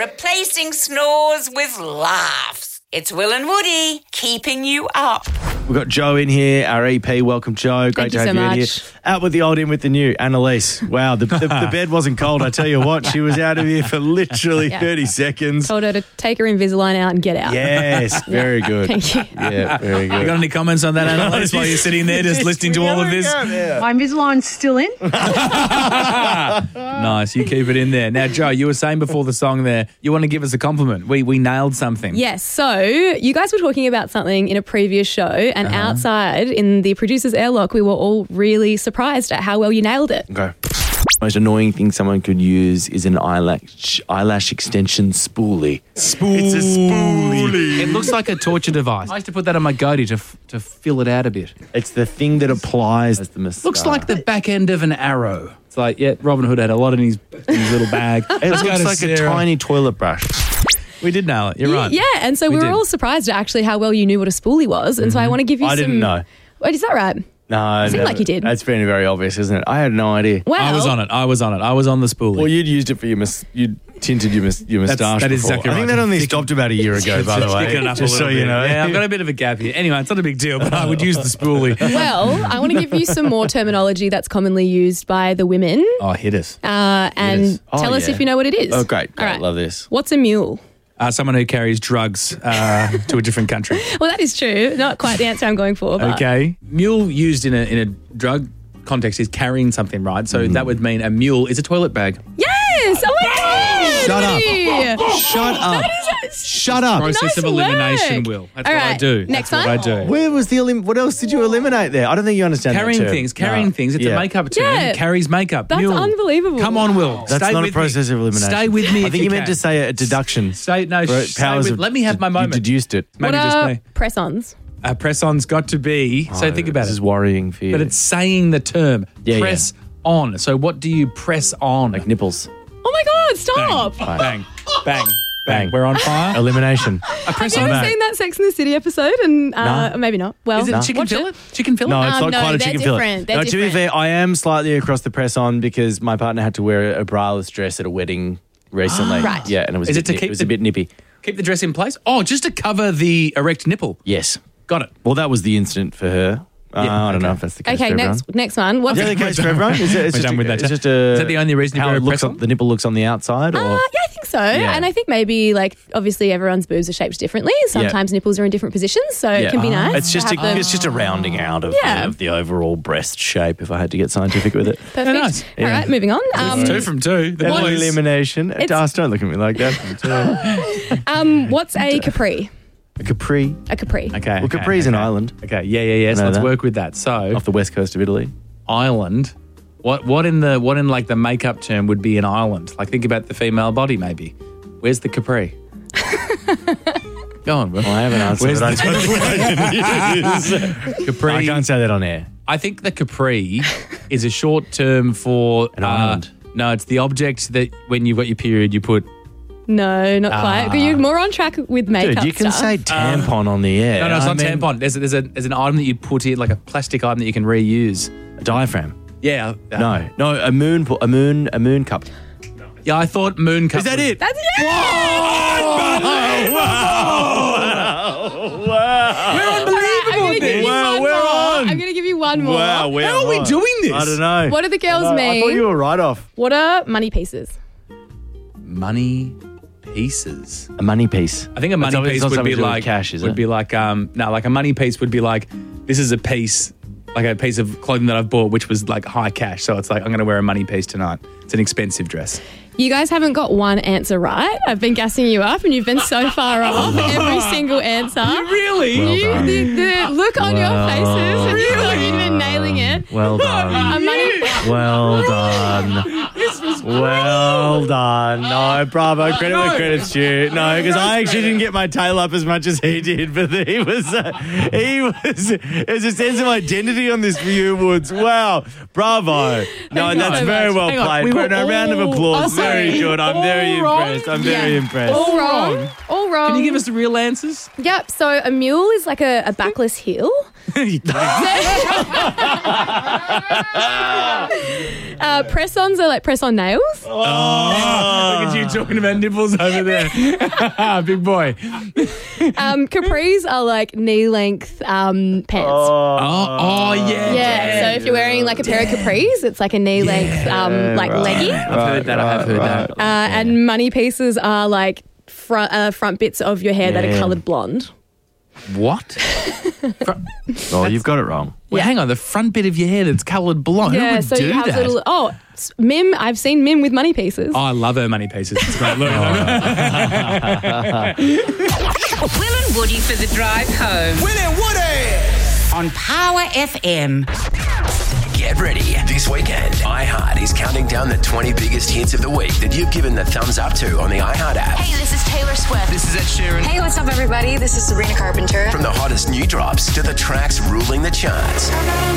replacing snores with laughs. It's Will and Woody keeping you up. We've got Joe in here, our EP. Welcome, Joe. Great to have you in here. Out with the old, in with the new. Annalise. Wow, the bed wasn't cold. I tell you what, she was out of here for literally 30 seconds. Told her to take her Invisalign out and get out. Yes, very good. Thank you. Yeah, very good. You got any comments on that, Annalise, while you're sitting there just listening to all of this? My Invisalign's still in. Nice, you keep it in there. Now, Joe, you were saying before the song there, you want to give us a compliment. We nailed something. Yes, so you guys were talking about something in a previous show, and outside in the producer's airlock, we were all really surprised at how well you nailed it. Okay. Most annoying thing someone could use is an eyelash extension spoolie. It's a spoolie. It looks like a torture device. I used to put that on my goatee to fill it out a bit. It's the thing that applies as the mascara. Looks like the back end of an arrow. It's like, yeah, Robin Hood had a lot in his little bag. It looks like a tiny toilet brush. We did nail it. You're right. Yeah, and so we were all surprised at actually how well you knew what a spoolie was, and so I want to give you I didn't know. Wait, is that right? No, Seemed like you did. That's been very obvious, isn't it? I had no idea. Well, I was on it. I was on the spoolie. Well, you'd used it for you tinted your moustache. That is before. exactly right. I think that only stopped about a year ago, by the way. Just so you know. Yeah, I've got a bit of a gap here. Anyway, it's not a big deal, but I would use the spoolie. Well, I want to give you some more terminology that's commonly used by the women. Oh, hit us. And tell us if you know what it is. Oh, great. All right. Love this. What's a mule? Someone who carries drugs to a different country. Well, that is true. Not quite the answer I'm going for. But. Okay. Mule used in a drug context is carrying something, right? So that would mean a mule is a toilet bag. Yes! Oh my God! Shut up. Woody! Shut up. Shut up. Process of elimination, work. Will. That's All what I right. do. Next That's one. what I do. Where was the what else did you eliminate there? I don't think you understand Carrying that term. things. It's a makeup term. Yeah. Carries makeup. That's Mule. unbelievable. Come on, Will. That's Stay not a with process me. of elimination. Stay with me. I think you meant to say a deduction. Stay Powers with. of- Let me have my moment. You deduced it. Maybe What just are me. press-ons? Press-on's got to be. So think about This it. is worrying for you. But it's saying the term. Yeah, press on. So what do you press on? like nipples. Oh my God, stop! Bang, bang, bang. We're on fire. Elimination. I press Have on you ever back. seen that Sex and the City episode? And maybe not. Well, Is it chicken watch fillet? it. Chicken fillet? No, it's not no, quite a they're chicken fillet. different. They're No, to be different. fair, I am slightly across the press on because my partner had to wear a braless dress at a wedding recently. Right. Yeah, and it was Is a it to bit, keep it was the- a bit nippy. Keep the dress in place? Oh, just to cover the erect nipple. Yes. Got it. Well, that was the incident for her. I don't know if that's the case Okay, for everyone. next one. What's Is that the case for everyone? It's We're just done with that. It's just Is that the only reason you how wear it a looks press on? the nipple looks on the outside? Or yeah, I think so. And I think maybe, like, obviously everyone's boobs are shaped differently. Sometimes nipples are in different positions, so it can be nice. It's just to have it's just a rounding out of, Yeah. of the overall breast shape. If I had to get scientific with it, Perfect. nice. All right, moving on. 2 from 2. The boys. elimination. Das, don't look at me like that. What's a capri? A capri. A capri. Okay. Well, Capri's an island Okay. Yeah. So know let's that. work with that. So off the west coast of Italy. island. What in like the makeup term would be an island? Like think about the female body maybe. Where's the capri? Go on, Will. Well, I have an answer. Where's but I don't know what it is. Capri. I can't say that on air. I think the capri is a short term for An island. No, it's the object that when you've got your period you put. No, not quite. You're more on track with makeup Dude, you can stuff. say tampon on the air. No, it's not I mean, tampon. There's an item that you put in, like a plastic item that you can reuse. A diaphragm. Yeah. No, a moon cup. Yeah, I thought moon cup. Is that was- it? That's it. We're unbelievable. I'm going to give you one more. Wow, we're How are we on. doing this? I don't know. What do the girls I mean? thought you were right off. What are money pieces? Money pieces. A money piece. I think a money It's piece not would something be to do with like cash, is would it? be like like a money piece would be like this is a piece, like a piece of clothing that I've bought which was like high cash. So it's like I'm going to wear a money piece tonight. It's an expensive dress. You guys haven't got one answer right. I've been gassing you up and you've been so far off every single answer. Really? The look on your faces. And you thought you'd been nailing it. Well done. A money... Well done. Well done. No, bravo. Credit where credit's due. No, because I actually didn't get my tail up as much as he did, but there's a sense of identity on this for you, Woods. Wow. Bravo. No, Thank you that's so very much. well Hang on, played. we were A round of all- applause. Oh, Very sorry. good. I'm very All wrong? impressed. I'm very impressed. All wrong. All wrong. Can you give us the real answers? Yep. So a mule is like a backless heel. Press-ons are like press-on nails. nails. Look at you talking about nipples over there. Big boy. Capris are like knee-length pants. Yeah, so if you're wearing like a pair of capris, it's like a knee-length leggy. I've heard that. And money pieces are like front bits of your hair that are coloured blonde. What? Oh, you've got it wrong. Well, hang on. The front bit of your hair that's coloured blonde. Who would so do you have that? Mim. I've seen Mim with money pieces. Oh, I love her money pieces. It's great. Look. Will and Woody for the drive home. Will and Woody! On Power FM. Get ready. This weekend, iHeart is counting down the 20 biggest hits of the week that you've given the thumbs up to on the iHeart app. Hey, this is Taylor Swift. This is Ed Sheeran. Hey, what's up, everybody? This is Sabrina Carpenter. From the hottest new drops to the tracks ruling the charts.